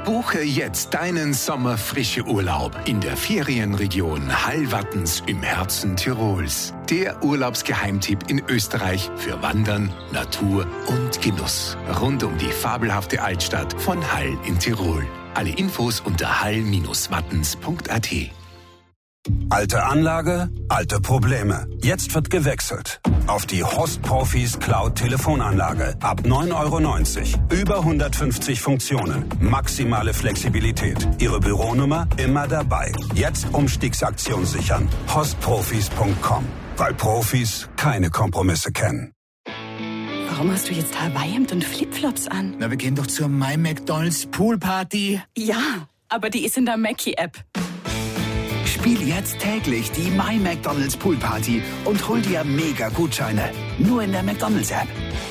Buche jetzt deinen Sommerfrische-Urlaub in der Ferienregion Hallwattens im Herzen Tirols. Der Urlaubsgeheimtipp in Österreich für Wandern, Natur und Genuss. Rund um die fabelhafte Altstadt von Hall in Tirol. Alle Infos unter hall-wattens.at. Alte Anlage, alte Probleme. Jetzt wird gewechselt. Auf die Host Profis Cloud Telefonanlage. Ab 9,90 €. Über 150 Funktionen. Maximale Flexibilität. Ihre Büronummer immer dabei. Jetzt Umstiegsaktion sichern. hostprofis.com. Weil Profis keine Kompromisse kennen. Warum hast du jetzt Hawaii-Hemd und Flipflops an? Na, wir gehen doch zur My McDonald's Poolparty. Ja, aber die ist in der Mackie-App. Spiel jetzt täglich die My McDonald's Poolparty und hol dir Mega-Gutscheine. Nur in der McDonald's-App.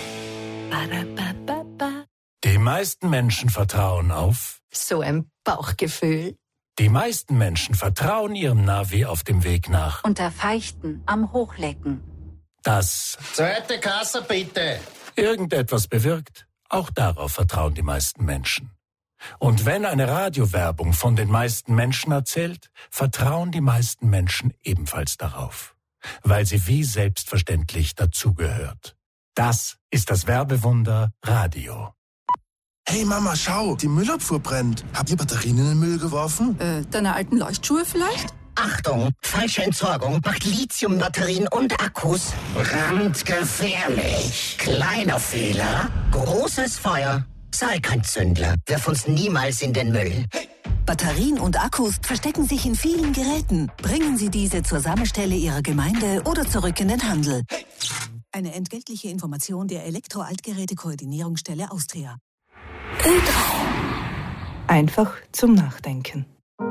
Die meisten Menschen vertrauen auf... So ein Bauchgefühl. Die meisten Menschen vertrauen ihrem Navi auf dem Weg nach... Unter Feichten am Hochlecken. Das... Zweite Kasse bitte. ...irgendetwas bewirkt. Auch darauf vertrauen die meisten Menschen. Und wenn eine Radiowerbung von den meisten Menschen erzählt, vertrauen die meisten Menschen ebenfalls darauf, weil sie wie selbstverständlich dazugehört. Das ist das Werbewunder Radio. Hey Mama, schau, die Müllabfuhr brennt. Habt ihr Batterien in den Müll geworfen? Deine alten Leuchtschuhe vielleicht? Achtung, falsche Entsorgung macht Lithiumbatterien und Akkus brandgefährlich. Kleiner Fehler, großes Feuer. Sei kein Zündler. Wirf uns niemals in den Müll. Batterien und Akkus verstecken sich in vielen Geräten. Bringen Sie diese zur Sammelstelle Ihrer Gemeinde oder zurück in den Handel. Eine entgeltliche Information der Elektro-Altgeräte-Koordinierungsstelle Austria. Ö3. Einfach zum Nachdenken.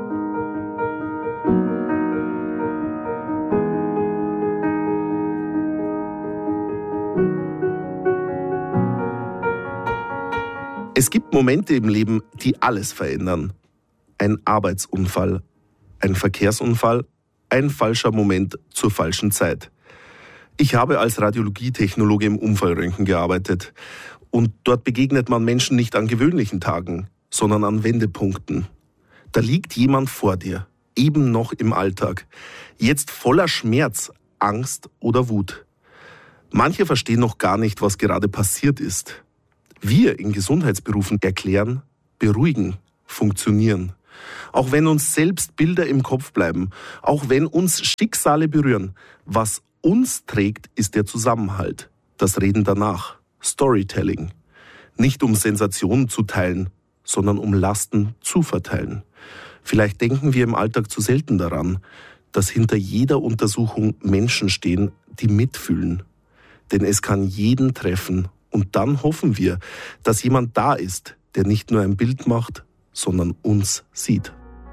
Es gibt Momente im Leben, die alles verändern. Ein Arbeitsunfall, ein Verkehrsunfall, ein falscher Moment zur falschen Zeit. Ich habe als Radiologietechnologe im Unfallröntgen gearbeitet. Und dort begegnet man Menschen nicht an gewöhnlichen Tagen, sondern an Wendepunkten. Da liegt jemand vor dir, eben noch im Alltag, jetzt voller Schmerz, Angst oder Wut. Manche verstehen noch gar nicht, was gerade passiert ist. Wir in Gesundheitsberufen erklären, beruhigen, funktionieren. Auch wenn uns selbst Bilder im Kopf bleiben, auch wenn uns Schicksale berühren, was uns trägt, ist der Zusammenhalt, das Reden danach, Storytelling. Nicht um Sensationen zu teilen, sondern um Lasten zu verteilen. Vielleicht denken wir im Alltag zu selten daran, dass hinter jeder Untersuchung Menschen stehen, die mitfühlen. Denn es kann jeden treffen. Und dann hoffen wir, dass jemand da ist, der nicht nur ein Bild macht, sondern uns sieht.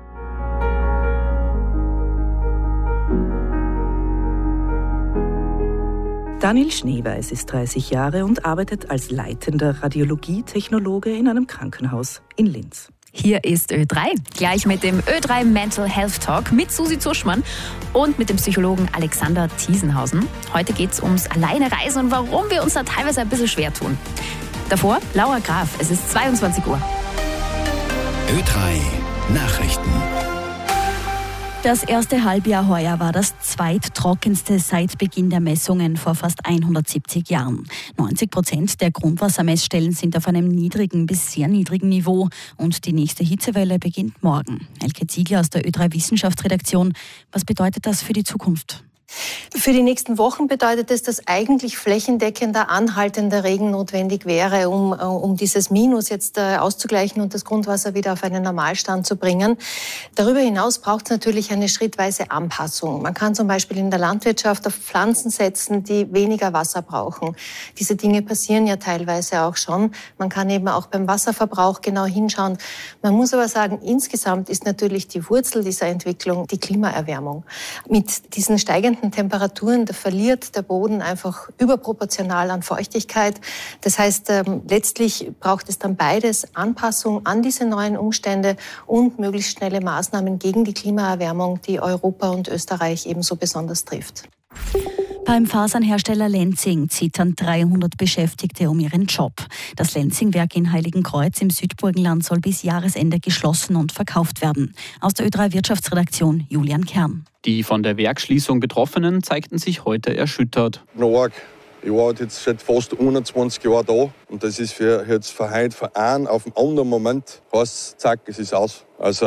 Daniel Schneeweis ist 30 Jahre und arbeitet als leitender Radiologietechnologe in einem Krankenhaus in Linz. Hier ist Ö3, gleich mit dem Ö3 Mental Health Talk mit Susi Zuschmann und mit dem Psychologen Alexander Thiesenhausen. Heute geht es ums Alleinereisen und warum wir uns da teilweise ein bisschen schwer tun. Davor Laura Graf, es ist 22 Uhr. Ö3 Nachrichten. Das erste Halbjahr heuer war das zweittrockenste seit Beginn der Messungen vor fast 170 Jahren. 90% der Grundwassermessstellen sind auf einem niedrigen bis sehr niedrigen Niveau und die nächste Hitzewelle beginnt morgen. Elke Ziegler aus der Ö3 Wissenschaftsredaktion. Was bedeutet das für die Zukunft? Für die nächsten Wochen bedeutet es, dass eigentlich flächendeckender, anhaltender Regen notwendig wäre, um dieses Minus jetzt auszugleichen und das Grundwasser wieder auf einen Normalstand zu bringen. Darüber hinaus braucht es natürlich eine schrittweise Anpassung. Man kann zum Beispiel in der Landwirtschaft auf Pflanzen setzen, die weniger Wasser brauchen. Diese Dinge passieren ja teilweise auch schon. Man kann eben auch beim Wasserverbrauch genau hinschauen. Man muss aber sagen, insgesamt ist natürlich die Wurzel dieser Entwicklung die Klimaerwärmung. Mit diesen steigenden Temperaturen, da verliert der Boden einfach überproportional an Feuchtigkeit. Das heißt, letztlich braucht es dann beides, Anpassung an diese neuen Umstände und möglichst schnelle Maßnahmen gegen die Klimaerwärmung, die Europa und Österreich ebenso besonders trifft. Beim Fasernhersteller Lenzing zittern 300 Beschäftigte um ihren Job. Das Lenzing-Werk in Heiligenkreuz im Südburgenland soll bis Jahresende geschlossen und verkauft werden. Aus der Ö3 Wirtschaftsredaktion Julian Kern. Die von der Werksschließung Betroffenen zeigten sich heute erschüttert. Ich war jetzt seit fast 21 Jahren da und das ist für heute von einem auf den anderen Moment, heißt zack, es ist aus.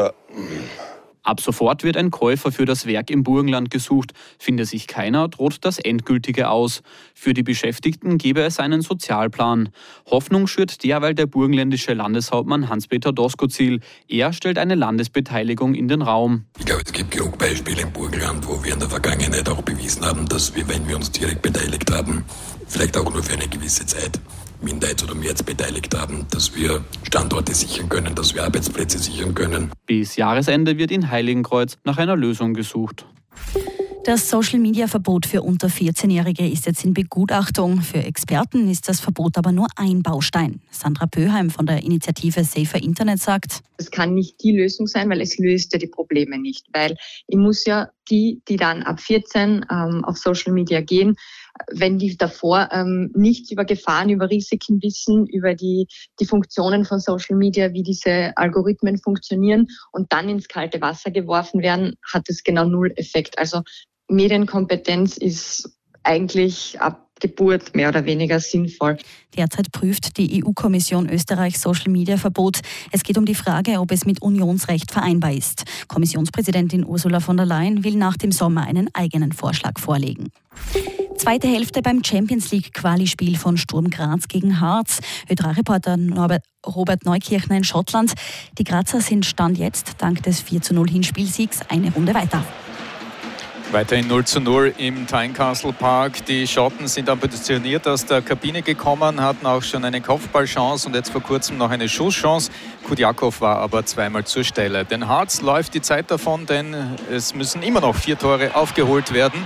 Ab sofort wird ein Käufer für das Werk im Burgenland gesucht. Finde sich keiner, droht das Endgültige aus. Für die Beschäftigten gebe es einen Sozialplan. Hoffnung schürt derweil der burgenländische Landeshauptmann Hans-Peter Doskozil. Er stellt eine Landesbeteiligung in den Raum. Ich glaube, es gibt genug Beispiele im Burgenland, wo wir in der Vergangenheit auch bewiesen haben, dass wir, wenn wir uns direkt beteiligt haben, vielleicht auch nur für eine gewisse Zeit, Minderheits- oder Mehrheits beteiligt haben, dass wir Standorte sichern können, dass wir Arbeitsplätze sichern können. Bis Jahresende wird in Heiligenkreuz nach einer Lösung gesucht. Das Social-Media-Verbot für unter 14-Jährige ist jetzt in Begutachtung. Für Experten ist das Verbot aber nur ein Baustein. Sandra Pöheim von der Initiative Safer Internet sagt: Es kann nicht die Lösung sein, weil es löst ja die Probleme nicht. Weil ich muss ja die dann ab 14 auf Social Media gehen, wenn die davor nichts über Gefahren, über Risiken wissen, über die Funktionen von Social Media, wie diese Algorithmen funktionieren und dann ins kalte Wasser geworfen werden, hat es genau null Effekt. Also Medienkompetenz ist eigentlich ab Geburt mehr oder weniger sinnvoll. Derzeit prüft die EU-Kommission Österreichs Social-Media-Verbot. Es geht um die Frage, ob es mit Unionsrecht vereinbar ist. Kommissionspräsidentin Ursula von der Leyen will nach dem Sommer einen eigenen Vorschlag vorlegen. Zweite Hälfte beim Champions-League-Quali-Spiel von Sturm Graz gegen Harz. Ö3-Reporter Robert Neukirchner in Schottland. Die Grazer sind Stand jetzt dank des 4:0 Hinspielsiegs eine Runde weiter. Weiterhin 0:0 im Tynecastle Park. Die Schotten sind ambitioniert aus der Kabine gekommen, hatten auch schon eine Kopfballchance und jetzt vor kurzem noch eine Schusschance. Kudjakov war aber zweimal zur Stelle. Den Harz läuft die Zeit davon, denn es müssen immer noch 4 Tore aufgeholt werden.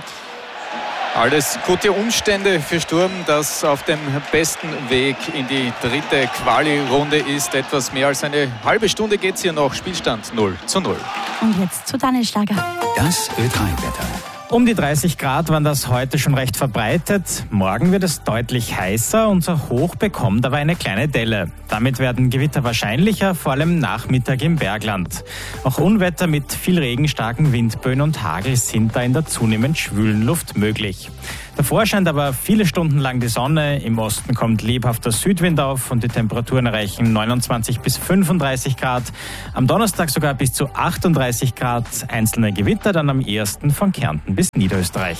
Alles gute Umstände für Sturm, das auf dem besten Weg in die 3. Quali-Runde ist. Etwas mehr als eine halbe Stunde geht es hier noch. Spielstand 0:0. Und jetzt zu Daniel Schlager. Das Ö3-Wetter. Um die 30 Grad waren das heute schon recht verbreitet. Morgen wird es deutlich heißer. Unser Hoch bekommt aber eine kleine Delle. Damit werden Gewitter wahrscheinlicher, vor allem Nachmittag im Bergland. Auch Unwetter mit viel Regen, starken Windböen und Hagel sind da in der zunehmend schwülen Luft möglich. Davor scheint aber viele Stunden lang die Sonne. Im Osten kommt lebhafter Südwind auf und die Temperaturen erreichen 29 bis 35 Grad. Am Donnerstag sogar bis zu 38 Grad. Einzelne Gewitter dann am ehesten von Kärnten bis Niederösterreich.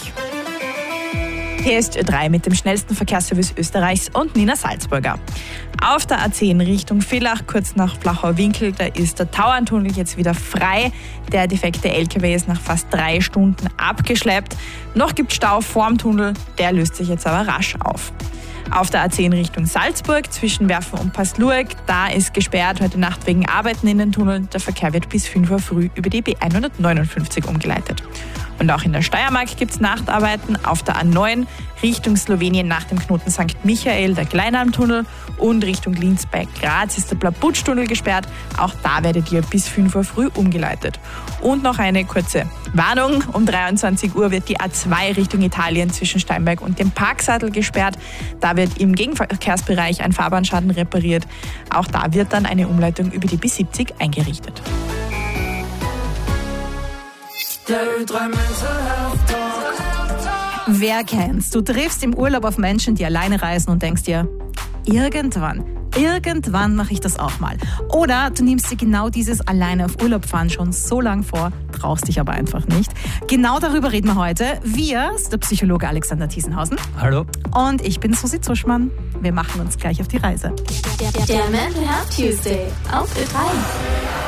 Hier ist Ö3 mit dem schnellsten Verkehrsservice Österreichs und Nina Salzburger. Auf der A10 Richtung Villach, kurz nach Flachauer Winkel, da ist der Tauerntunnel jetzt wieder frei. Der defekte LKW ist nach fast 3 Stunden abgeschleppt. Noch gibt es Stau vorm Tunnel, der löst sich jetzt aber rasch auf. Auf der A10 Richtung Salzburg zwischen Werfen und Passlurg, da ist gesperrt heute Nacht wegen Arbeiten in den Tunneln. Der Verkehr wird bis 5 Uhr früh über die B159 umgeleitet. Und auch in der Steiermark gibt es Nachtarbeiten auf der A9 Richtung Slowenien nach dem Knoten St. Michael, der Kleinalmtunnel, und Richtung Linz bei Graz ist der Blabutsch-Tunnel gesperrt. Auch da werdet ihr bis 5 Uhr früh umgeleitet. Und noch eine kurze Warnung. Um 23 Uhr wird die A2 Richtung Italien zwischen Steinberg und dem Parksattel gesperrt. Da wird im Gegenverkehrsbereich ein Fahrbahnschaden repariert. Auch da wird dann eine Umleitung über die B70 eingerichtet. Der Ö3 Mental Health Talk. Wer kennt's? Du triffst im Urlaub auf Menschen, die alleine reisen und denkst dir, irgendwann mache ich das auch mal. Oder du nimmst dir genau dieses alleine auf Urlaub fahren schon so lang vor, traust dich aber einfach nicht. Genau darüber reden wir heute. Wir ist der Psychologe Alexander Thiesenhausen. Hallo. Und ich bin Susi Zuschmann. Wir machen uns gleich auf die Reise. Der Mental Health Tuesday auf Ö3.